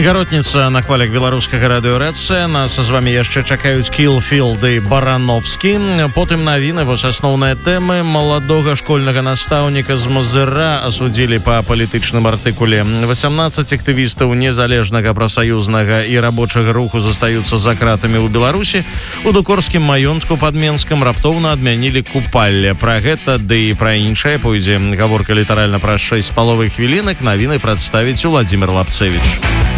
Гаротніца на хвалях беларускага радыёрэцыя. Нас з вами яшчэ чакаюць Кілфілд і Барановскі. Потым навіны, вось асноўныя тэмы. Маладога школьнага настаўніка з Мазыра асудзілі па палітычным артыкуле. 18 актывістаў незалежнага прафсаюзнага і рабочага руху застаюцца за кратамі ў Беларусі. У дукорскім маёнтку пад Менскам раптоўна адмянілі купалле. Пра гэта ды і пра іншае пойдзе гаворка літаральна праз 6,5 хвілінак. Навіны прадставіць Уладзімир Лапцевіч.